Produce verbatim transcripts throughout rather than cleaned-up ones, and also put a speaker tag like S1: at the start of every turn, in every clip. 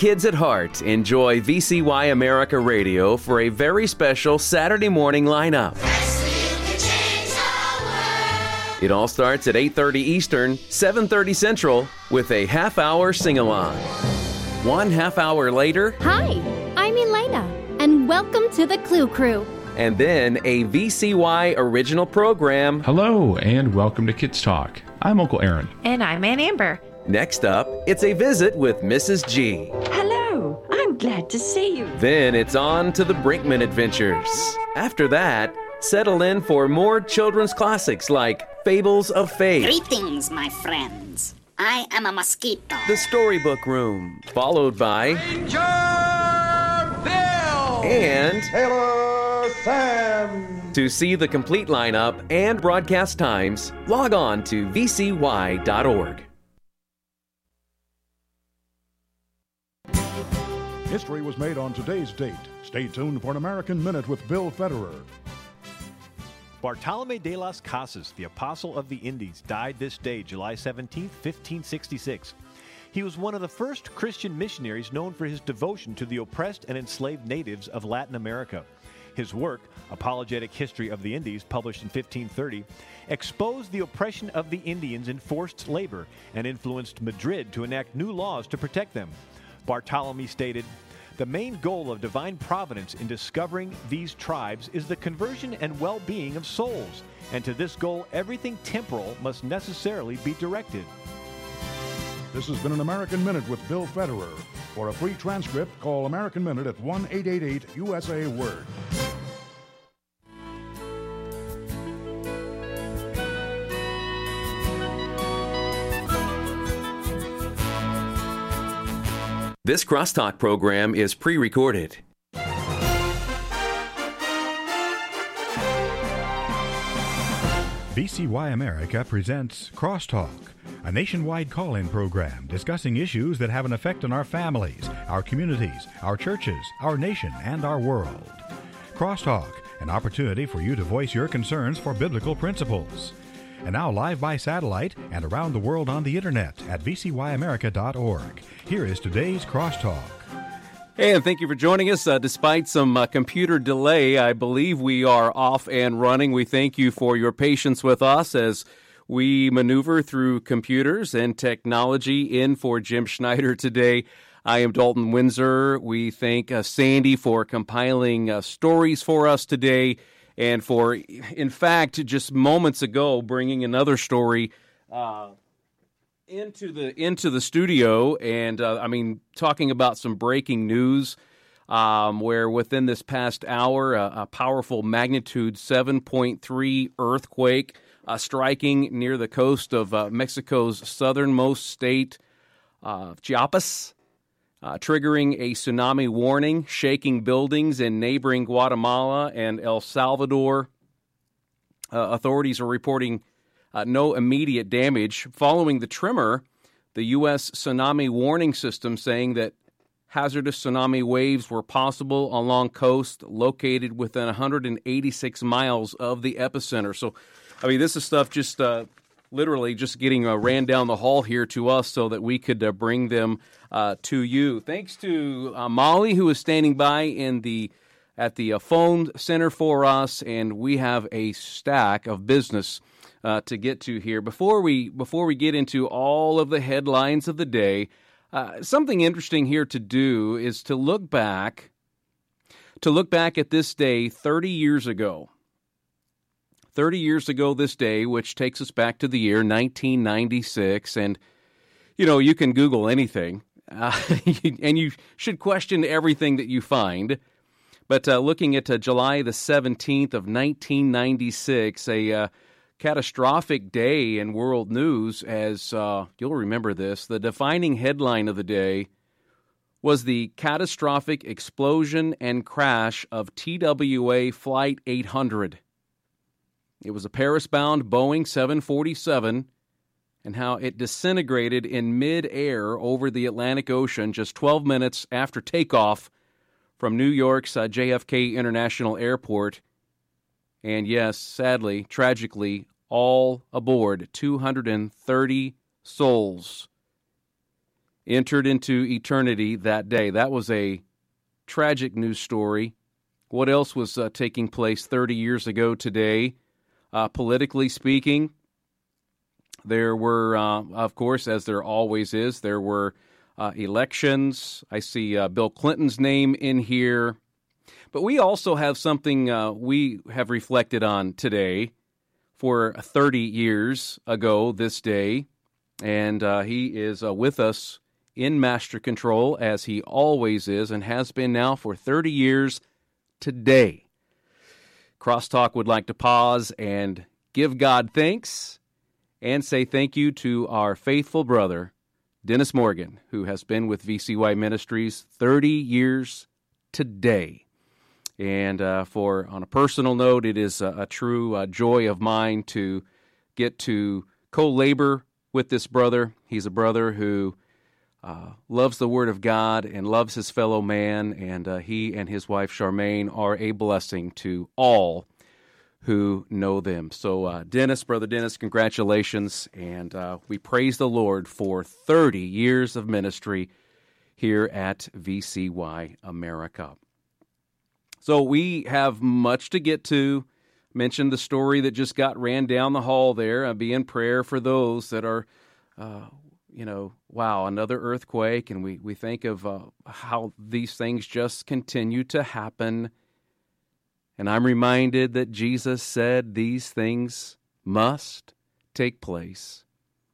S1: Kids at heart, enjoy V C Y America Radio for a very special Saturday morning lineup. It all starts at eight thirty Eastern, seven thirty Central, with a half-hour sing-along. One half hour later...
S2: Hi, I'm Elena, and welcome to the Clue Crew.
S1: And then a V C Y original program.
S3: Hello, and welcome to Kids Talk. I'm Uncle Aaron.
S4: And I'm Aunt Amber.
S1: Next up, it's a visit with Missus G.
S5: Hello, I'm glad to see you.
S1: Then it's on to the Brinkman Adventures. After that, settle in for more children's classics like Fables of Faith.
S6: Greetings, my friends. I am a mosquito.
S1: The Storybook Room, followed by
S7: Ranger Bill
S1: and
S7: Taylor Sam.
S1: To see the complete lineup and broadcast times, log on to v c y dot org.
S8: History was made on today's date. Stay tuned for an American Minute with Bill Federer.
S9: Bartolome de las Casas, the Apostle of the Indies, died this day, July seventeenth, fifteen sixty-six. He was one of the first Christian missionaries known for his devotion to the oppressed and enslaved natives of Latin America. His work, Apologetic History of the Indies, published in fifteen thirty, exposed the oppression of the Indians in forced labor and influenced Madrid to enact new laws to protect them. Bartolome stated, "The main goal of divine providence in discovering these tribes is the conversion and well-being of souls, and to this goal everything temporal must necessarily be directed."
S8: This has been an American Minute with Bill Federer. For a free transcript, call American Minute at one eight eight eight U S A Word.
S1: This Crosstalk program is pre-recorded.
S10: V C Y America presents Crosstalk, a nationwide call-in program discussing issues that have an effect on our families, our communities, our churches, our nation, and our world. Crosstalk, an opportunity for you to voice your concerns for biblical principles. And now live by satellite and around the world on the internet at v c y america dot org. Here is today's Crosstalk.
S1: Hey, and thank you for joining us. Uh, despite some uh, computer delay, I believe we are off and running. We thank you for your patience with us as we maneuver through computers and technology. In for Jim Schneider today, I am Dalton Windsor. We thank uh, Sandy for compiling uh, stories for us today, and for, in fact, just moments ago, bringing another story uh, into the into the studio, and uh, I mean, talking about some breaking news, um, where within this past hour, a, a powerful magnitude seven point three earthquake uh, striking near the coast of uh, Mexico's southernmost state, uh, Chiapas. Uh, triggering a tsunami warning, shaking buildings in neighboring Guatemala and El Salvador. Uh, authorities are reporting uh, no immediate damage. Following the tremor, the U S tsunami warning system saying that hazardous tsunami waves were possible along coast located within one hundred eighty-six miles of the epicenter. So, I mean, this is stuff just uh, literally just getting uh, ran down the hall here to us so that we could uh, bring them uh, to you. Thanks to uh, Molly, who is standing by in the at the uh, phone center for us, and we have a stack of business uh, to get to here. Before we before we get into all of the headlines of the day, uh, something interesting here to do is to look back to look back at this day thirty years ago. thirty years ago this day, which takes us back to the year nineteen ninety-six. And, you know, you can Google anything, uh, and you should question everything that you find. But uh, looking at uh, July the seventeenth of nineteen ninety-six, a uh, catastrophic day in world news, as uh, you'll remember this, the defining headline of the day was the catastrophic explosion and crash of T W A Flight eight hundred. It was a Paris-bound Boeing seven forty-seven, and how it disintegrated in mid-air over the Atlantic Ocean just twelve minutes after takeoff from New York's uh, J F K International Airport. And yes, sadly, tragically, all aboard, two hundred thirty souls entered into eternity that day. That was a tragic news story. What else was uh, taking place thirty years ago today? Uh, politically speaking, there were, uh, of course, as there always is, there were uh, elections. I see uh, Bill Clinton's name in here. But we also have something uh, we have reflected on today for thirty years ago this day. And uh, he is uh, with us in Master Control, as he always is and has been now for thirty years today. Crosstalk would like to pause and give God thanks and say thank you to our faithful brother, Dennis Morgan, who has been with V C Y Ministries thirty years today. And uh, for on a personal note, it is a, a true uh, joy of mine to get to co-labor with this brother. He's a brother who uh, loves the Word of God and loves his fellow man, and uh, he and his wife Charmaine are a blessing to all who know them. So, uh, Dennis, Brother Dennis, congratulations, and uh, we praise the Lord for thirty years of ministry here at V C Y America. So we have much to get to. Mentioned the story that just got ran down the hall there. Uh, be in prayer for those that are, uh, you know, wow, another earthquake. And we, we think of uh, how these things just continue to happen. And I'm reminded that Jesus said these things must take place.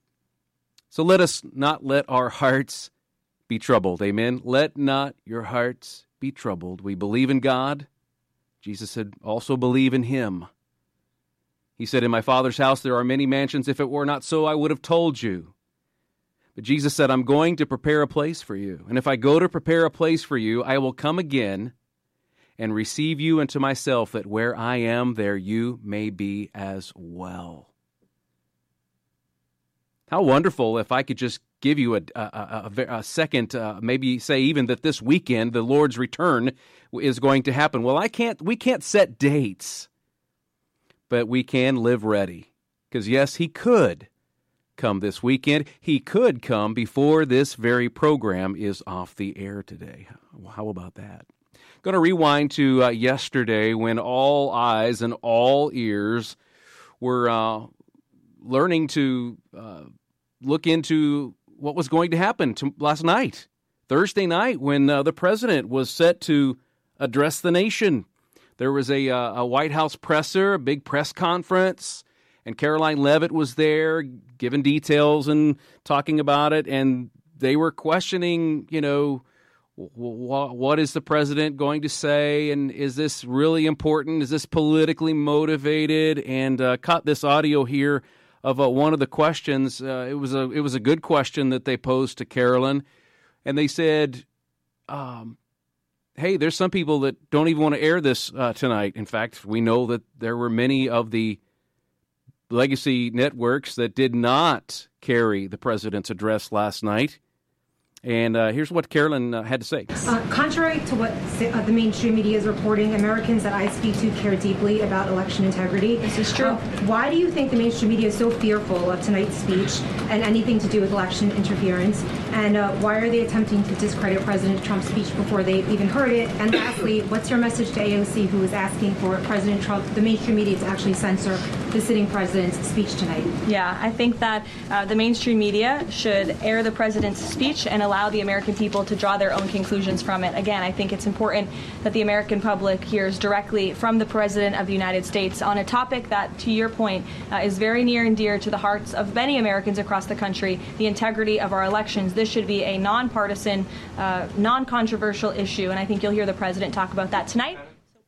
S1: So let us not let our hearts be troubled. Amen. Let not your hearts be troubled. We believe in God. Jesus said, also believe in him. He said, in my Father's house there are many mansions. If it were not so, I would have told you. But Jesus said, I'm going to prepare a place for you. And if I go to prepare a place for you, I will come again and receive you unto myself, that where I am, there you may be as well. How wonderful if I could just give you a, a, a, a second, uh, maybe say even that this weekend the Lord's return is going to happen. Well, I can't. We can't set dates, but we can live ready. Because yes, he could come this weekend. He could come before this very program is off the air today. How about that? Going to rewind to uh, yesterday when all eyes and all ears were uh, learning to uh, look into what was going to happen to last night, Thursday night, when uh, the president was set to address the nation. There was a, uh, a White House presser, a big press conference, and Caroline Leavitt was there giving details and talking about it, and they were questioning, you know, w- what is the president going to say, and is this really important? Is this politically motivated? And uh, caught this audio here of uh, one of the questions. Uh, it was a it was a good question that they posed to Carolyn, and they said, um, "Hey, there's some people that don't even want to air this uh, tonight. In fact, we know that there were many of the legacy networks that did not carry the president's address last night." And uh, here's what Carolyn uh, had to say.
S4: Uh, contrary to what uh, the mainstream media is reporting, Americans that I speak to care deeply about election integrity. This is true. Uh, why do you think the mainstream media is so fearful of tonight's speech and anything to do with election interference? And uh, why are they attempting to discredit President Trump's speech before they even heard it? And lastly, what's your message to A O C, who is asking for President Trump, the mainstream media, to actually censor the sitting president's speech tonight?
S11: Yeah, I think that uh, the mainstream media should air the president's speech and allow the American people to draw their own conclusions from it. Again, I think it's important that the American public hears directly from the President of the United States on a topic that, to your point, uh, is very near and dear to the hearts of many Americans across the country, the integrity of our elections. This should be a nonpartisan, uh, non-controversial issue, and I think you'll hear the President talk about that tonight.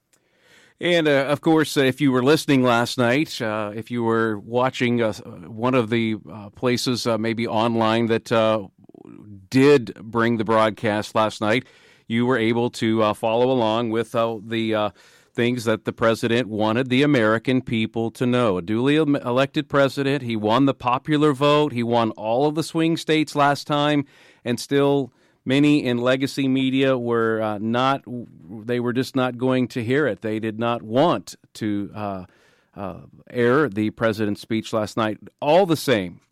S1: And, uh, of course, uh, if you were listening last night, uh, if you were watching uh, one of the uh, places uh, maybe online that uh, did bring the broadcast last night, you were able to uh, follow along with uh, the uh, things that the president wanted the American people to know. A duly elected president, he won the popular vote, he won all of the swing states last time, and still many in legacy media were uh, not, they were just not going to hear it. They did not want to uh, uh, air the president's speech last night. All the same,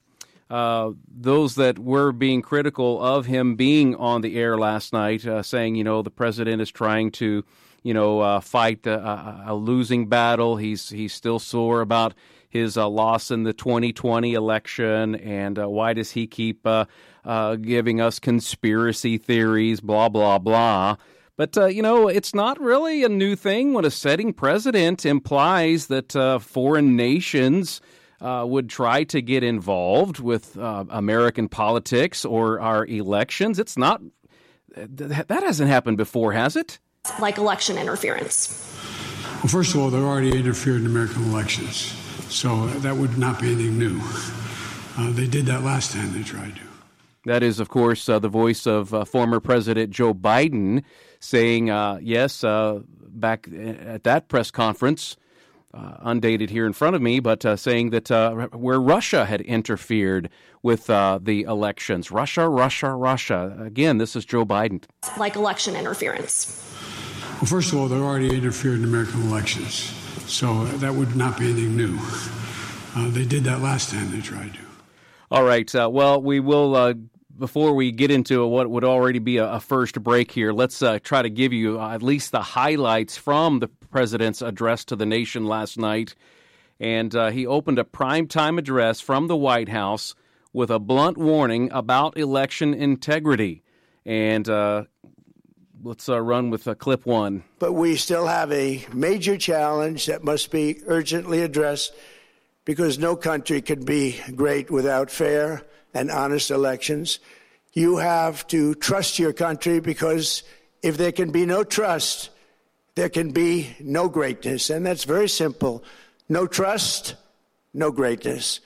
S1: uh, those that were being critical of him being on the air last night, uh, saying, you know, the president is trying to, you know, uh, fight a, a losing battle. He's he's still sore about his uh, loss in the twenty twenty election, and uh, why does he keep uh, uh, giving us conspiracy theories, blah, blah, blah. But, uh, you know, it's not really a new thing when a sitting president implies that uh, foreign nations uh, would try to get involved with uh, American politics or our elections. It's not, that hasn't happened before, has it?
S12: Like election interference.
S13: Well, first of all, they're already interfered in American elections, so that would not be anything new. Uh, they did that last time they tried to.
S1: That is, of course, uh, the voice of uh, former President Joe Biden saying, uh, yes, uh, back at that press conference, uh, undated here in front of me, but uh, saying that uh, where Russia had interfered with uh, the elections. Russia, Russia, Russia. Again, this is Joe Biden.
S12: Like election interference.
S13: Well, first of all, they're already interfered in American elections, so that would not be anything new. Uh, they did that last time they tried to.
S1: All right. Uh, well, we will, uh, before we get into what would already be a, a first break here, let's uh, try to give you uh, at least the highlights from the president's address to the nation last night. And uh, he opened a primetime address from the White House with a blunt warning about election integrity. And uh, let's uh, run with uh, clip one.
S14: But we still have a major challenge that must be urgently addressed, because no country can be great without fair and honest elections. You have to trust your country, because if there can be no trust, there can be no greatness. And that's very simple. No trust, no greatness.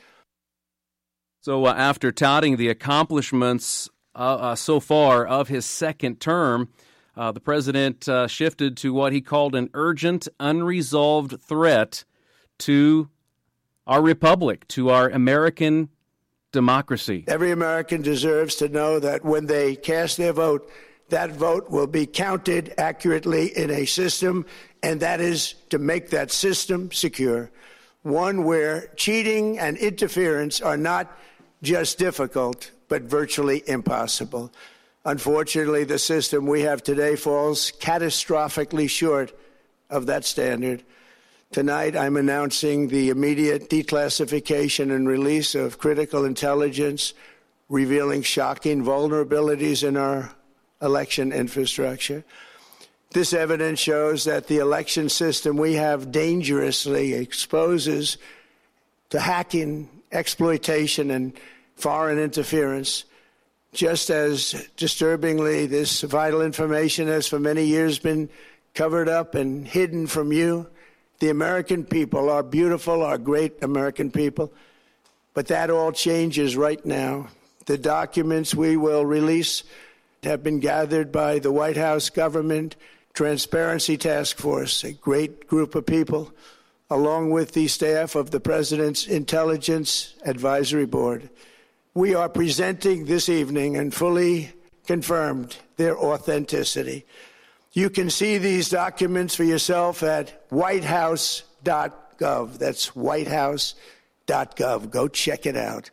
S1: So uh, after touting the accomplishments uh, uh, so far of his second term, uh, the president uh, shifted to what he called an urgent, unresolved threat to our republic, to our American democracy.
S14: Every American deserves to know that when they cast their vote, that vote will be counted accurately in a system, and that is to make that system secure. One where cheating and interference are not just difficult, but virtually impossible. Unfortunately, the system we have today falls catastrophically short of that standard. Tonight, I'm announcing the immediate declassification and release of critical intelligence revealing shocking vulnerabilities in our election infrastructure. This evidence shows that the election system we have dangerously exposes to hacking, exploitation, and foreign interference. Just as disturbingly, this vital information has for many years been covered up and hidden from you. The American people are beautiful, our great American people, but that all changes right now. The documents we will release have been gathered by the White House Government Transparency Task Force, a great group of people, along with the staff of the President's Intelligence Advisory Board. We are presenting this evening and fully confirmed their authenticity. You can see these documents for yourself at white house dot gov. That's white house dot gov. Go check it out.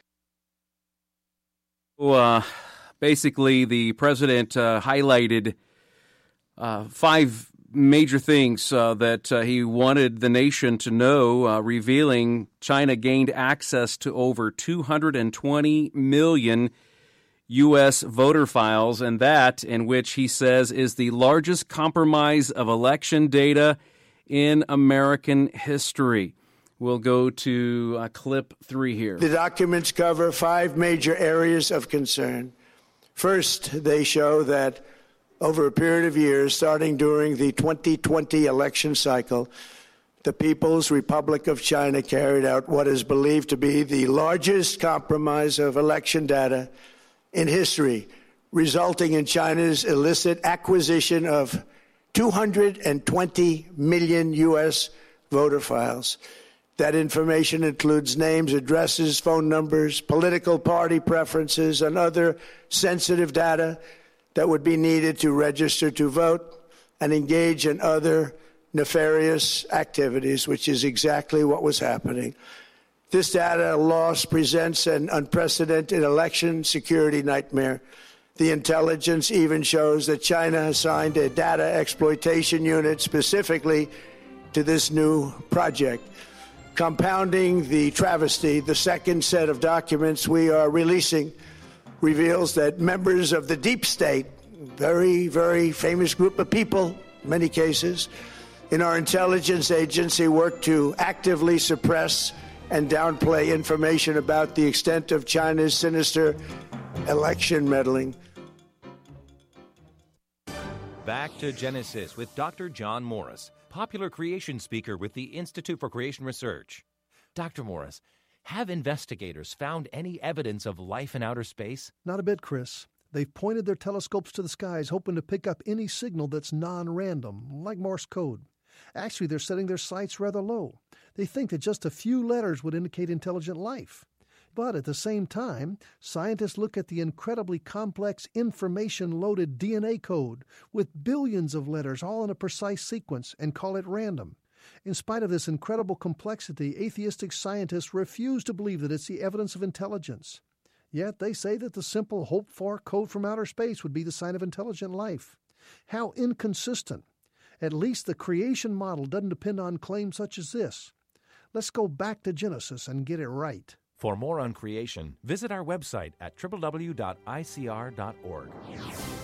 S1: Uh, basically, the president uh, highlighted uh, five major things uh, that uh, he wanted the nation to know, uh, revealing China gained access to over two hundred twenty million U S voter files, and that, in which he says, is the largest compromise of election data in American history. We'll go to uh, clip three here.
S14: The documents cover five major areas of concern. First, they show that over a period of years, starting during the twenty twenty election cycle, the People's Republic of China carried out what is believed to be the largest compromise of election data in history, resulting in China's illicit acquisition of two hundred twenty million U S voter files. That information includes names, addresses, phone numbers, political party preferences, and other sensitive data that would be needed to register to vote and engage in other nefarious activities, which is exactly what was happening. This data loss presents an unprecedented election security nightmare. The intelligence even shows that China has signed a data exploitation unit specifically to this new project. Compounding the travesty, the second set of documents we are releasing reveals that members of the deep state, very, very famous group of people, in many cases, in our intelligence agency work to actively suppress and downplay information about the extent of China's sinister election meddling.
S15: Back to Genesis with Doctor John Morris, popular creation speaker with the Institute for Creation Research. Doctor Morris, have investigators found any evidence of life in outer space?
S16: Not a bit, Chris. They've pointed their telescopes to the skies, hoping to pick up any signal that's non-random, like Morse code. Actually, they're setting their sights rather low. They think that just a few letters would indicate intelligent life. But at the same time, scientists look at the incredibly complex information-loaded D N A code with billions of letters all in a precise sequence and call it random. In spite of this incredible complexity, atheistic scientists refuse to believe that it's the evidence of intelligence. Yet they say that the simple hoped-for code from outer space would be the sign of intelligent life. How inconsistent. At least the creation model doesn't depend on claims such as this. Let's go back to Genesis and get it right.
S15: For more on creation, visit our website at w w w dot i c r dot org.